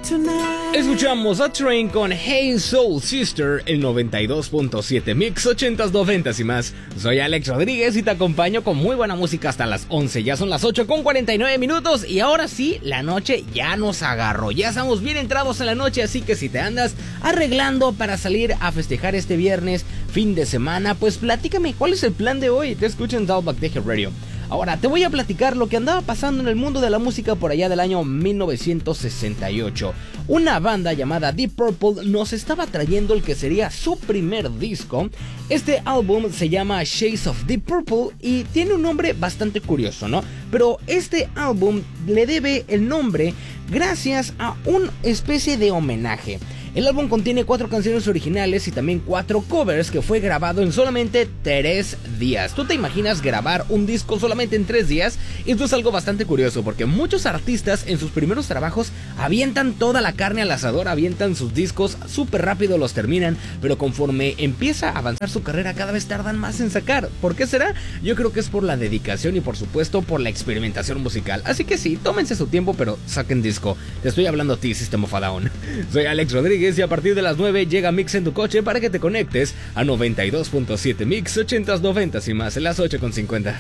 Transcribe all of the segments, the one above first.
Escuchamos a Train con Hey Soul Sister, el 92.7 Mix 80s, 90s y más. Soy Alex Rodríguez y te acompaño con muy buena música hasta las 11. Ya son las 8:49 y ahora sí, la noche ya nos agarró. Ya estamos bien entrados en la noche, así que si te andas arreglando para salir a festejar este viernes, fin de semana, pues platícame, ¿cuál es el plan de hoy? Te escucho en Dalbac Teje Radio. Ahora, te voy a platicar lo que andaba pasando en el mundo de la música por allá del año 1968. Una banda llamada Deep Purple nos estaba trayendo el que sería su primer disco. Este álbum se llama Shades of Deep Purple y tiene un nombre bastante curioso, ¿no? Pero este álbum le debe el nombre gracias a una especie de homenaje. El álbum contiene 4 canciones originales y también 4 covers que fue grabado en solamente 3 días. ¿Tú te imaginas grabar un disco solamente en 3 días? Esto es algo bastante curioso porque muchos artistas en sus primeros trabajos avientan toda la carne al asador, avientan sus discos, súper rápido los terminan, pero conforme empieza a avanzar su carrera cada vez tardan más en sacar. ¿Por qué será? Yo creo que es por la dedicación y por supuesto por la experimentación musical. Así que sí, tómense su tiempo pero saquen disco. Te estoy hablando a ti, System of a Down. Soy Alex Rodríguez y a partir de las 9 llega Mix en tu coche para que te conectes a 92.7 Mix 80s, 90s y más en las 8:50.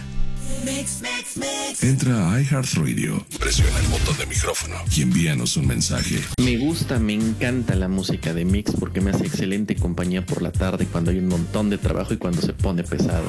Entra a iHeartRadio, presiona el botón de micrófono y envíanos un mensaje. Me encanta la música de Mix porque me hace excelente compañía por la tarde cuando hay un montón de trabajo y cuando se pone pesado.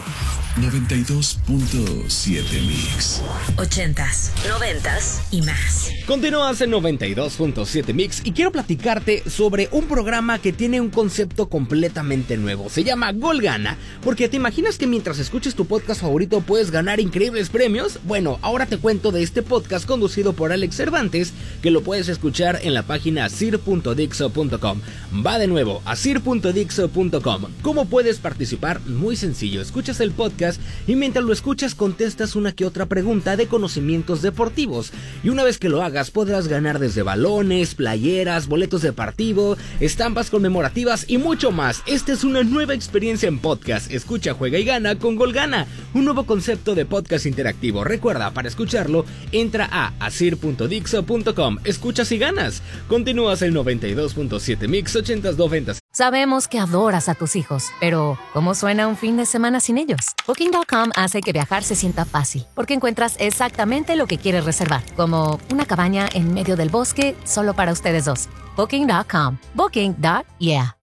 92.7 Mix 80s, 90s y más. Continúas en 92.7 Mix y quiero platicarte sobre un programa que tiene un concepto completamente nuevo. Se llama Gol Gana, porque te imaginas que mientras escuches tu podcast favorito puedes ganar increíbles premios. Bueno, ahora te cuento de este podcast conducido por Alex Cervantes, que lo puedes escuchar en la página sir.dixo.com. Va de nuevo a sir.dixo.com. ¿Cómo puedes participar? Muy sencillo, escuchas el podcast y mientras lo escuchas contestas una que otra pregunta de conocimientos deportivos. Y una vez que lo hagas podrás ganar desde balones, playeras, boletos de partido, estampas conmemorativas y mucho más. Esta es una nueva experiencia en podcast. Escucha, juega y gana con Gol Gana, un nuevo concepto de podcast interactivo. Recuerda, para escucharlo, entra a asir.dixo.com. Escuchas y ganas. Continúas el 92.7 Mix 80s, 90s. Sabemos que adoras a tus hijos, pero ¿cómo suena un fin de semana sin ellos? Booking.com hace que viajar se sienta fácil, porque encuentras exactamente lo que quieres reservar, como una cabaña en medio del bosque solo para ustedes dos. Booking.com. Booking.yeah.